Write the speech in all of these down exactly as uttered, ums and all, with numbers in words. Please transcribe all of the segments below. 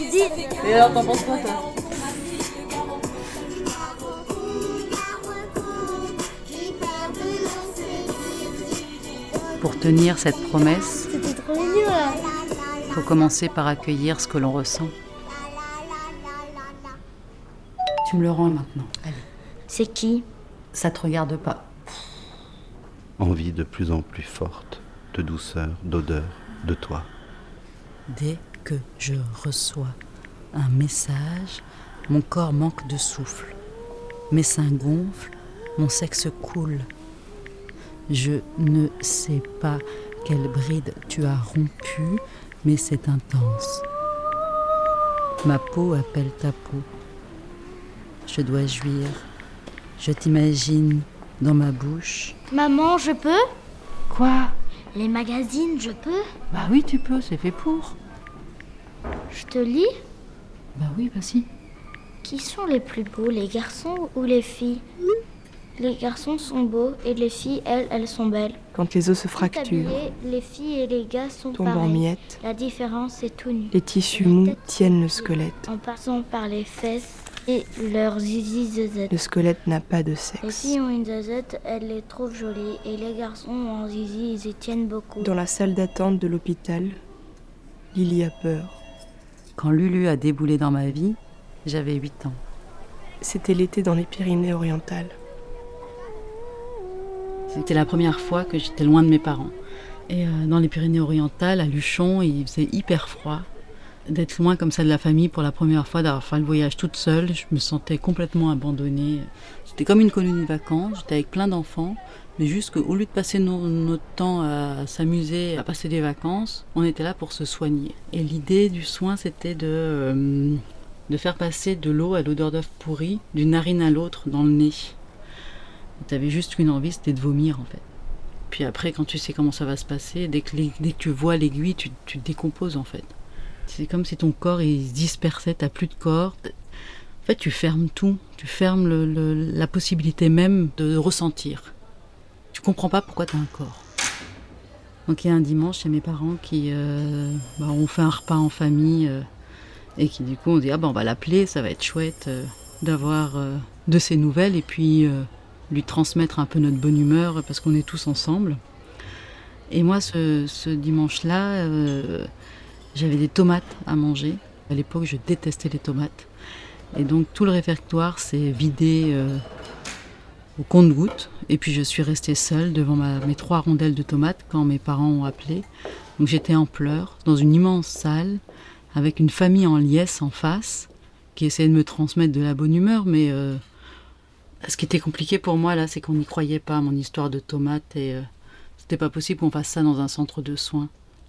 Et alors, t'en penses quoi, toi? Pour tenir cette promesse, C'était trop mignon. il faut commencer par accueillir ce que l'on ressent. Tu me le rends maintenant. Allez. C'est qui? Ça te regarde pas. Envie de plus en plus forte, de douceur, d'odeur, de toi. Dès que je reçois un message, mon corps manque de souffle. Mes seins gonflent, mon sexe coule. Je ne sais pas quelle bride tu as rompue, mais c'est intense. Ma peau appelle ta peau. Je dois jouir. Je t'imagine dans ma bouche. Maman, je peux? Quoi? Les magazines, je peux? Bah oui, tu peux, c'est fait pour. Je te lis? Bah oui, vas-y. Qui sont les plus beaux, les garçons ou les filles? Les garçons sont beaux et les filles, elles, elles sont belles. Quand les os se Tout fracturent, habillés, les filles et les gars sont tombent en pareils. miettes, La différence, c'est tout nu. les tissus mous tiennent le squelette. En passant par les fesses et leurs zizi zezette. Le squelette n'a pas de Les sexe. filles ont une zezette, elles les trouvent jolies. Et les garçons ont un zizi, ils y tiennent beaucoup. Dans la salle d'attente de l'hôpital, Lily a peur. Quand Lulu a déboulé dans ma vie, j'avais huit ans. C'était l'été dans les Pyrénées-Orientales. C'était la première fois que j'étais loin de mes parents. Et euh, dans les Pyrénées-Orientales, à Luchon, il faisait hyper froid. D'être loin comme ça de la famille pour la première fois, d'avoir fait le voyage toute seule, je me sentais complètement abandonnée. C'était comme une colonie de vacances, j'étais avec plein d'enfants, mais juste qu'au lieu de passer no- notre temps à s'amuser, à passer des vacances, on était là pour se soigner. Et l'idée du soin, c'était de, euh, de faire passer de l'eau à l'odeur d'œuf pourri, d'une narine à l'autre dans le nez. T'avais juste une envie, c'était de vomir en fait. Puis après, quand tu sais comment ça va se passer, dès que, les- dès que tu vois l'aiguille, tu, tu te décomposes en fait. C'est comme si ton corps il se dispersait, t'as plus de corps. En fait, tu fermes tout, tu fermes le, le, la possibilité même de ressentir. Tu comprends pas pourquoi t'as un corps. Donc il y a un dimanche chez mes parents qui euh, bah, on fait un repas en famille euh, et qui du coup on dit ah bah on va l'appeler, ça va être chouette euh, d'avoir euh, de ses nouvelles et puis euh, lui transmettre un peu notre bonne humeur parce qu'on est tous ensemble. Et moi ce, ce dimanche-là, euh, j'avais des tomates à manger. À l'époque, je détestais les tomates. Et donc, tout le réfectoire s'est vidé euh, au compte-gouttes. Et puis, je suis restée seule devant ma, mes trois rondelles de tomates quand mes parents ont appelé. Donc, j'étais en pleurs, dans une immense salle, avec une famille en liesse en face, qui essayait de me transmettre de la bonne humeur. Mais euh, ce qui était compliqué pour moi, là, c'est qu'on n'y croyait pas à mon histoire de tomates. Et euh, c'était pas possible qu'on fasse ça dans un centre de soins.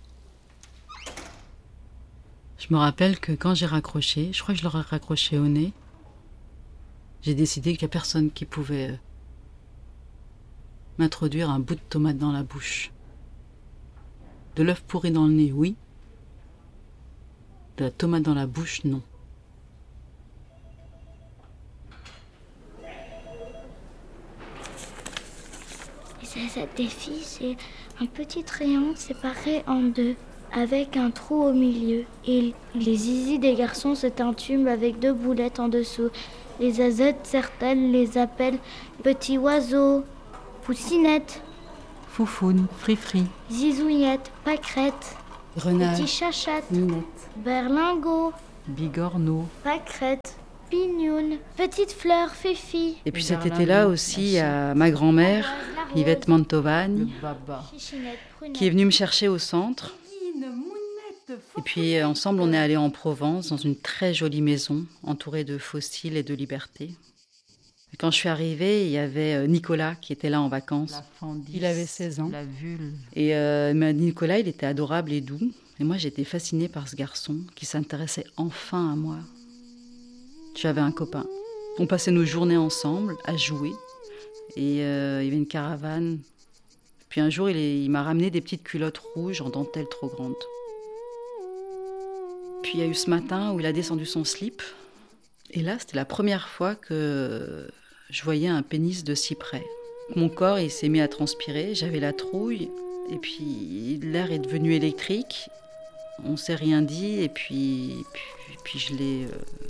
Je me rappelle que quand j'ai raccroché, je crois que je leur ai raccroché au nez, j'ai décidé qu'il n'y a personne qui pouvait m'introduire un bout de tomate dans la bouche. De l'œuf pourri dans le nez, oui. De la tomate dans la bouche, non. Les zazettes des filles, c'est un petit triangle séparé en deux, avec un trou au milieu. Et les zizi des garçons, c'est un tube avec deux boulettes en dessous. Les zazettes, certaines les appellent petits oiseaux, poussinettes, Foufoune, frifri, zizouillettes, pâquerettes, grenade, petits chachattes, minette, berlingots, bigorneau. pâquerettes, pignounes, petites fleurs, fifi. Et puis cet été-là aussi, à ma grand-mère, Yvette Mantovagne, Chichinette, prunette. qui est venue me chercher au centre. Et puis euh, ensemble, on est allés en Provence, dans une très jolie maison, entourée de fossiles et de liberté. Et quand je suis arrivée, il y avait euh, Nicolas qui était là en vacances. Il avait seize ans. La vulve. Et euh, mais Nicolas, il était adorable et doux. Et moi, j'étais fascinée par ce garçon qui s'intéressait enfin à moi. J'avais un copain. On passait nos journées ensemble à jouer. Et euh, il y avait une caravane. Puis un jour, il, est, il m'a ramené des petites culottes rouges en dentelle trop grande. Puis il y a eu ce matin où il a descendu son slip. Et là, c'était la première fois que je voyais un pénis de si près. Mon corps, il s'est mis à transpirer, j'avais la trouille. Et puis l'air est devenu électrique. On s'est rien dit et puis, puis, puis je l'ai... Euh,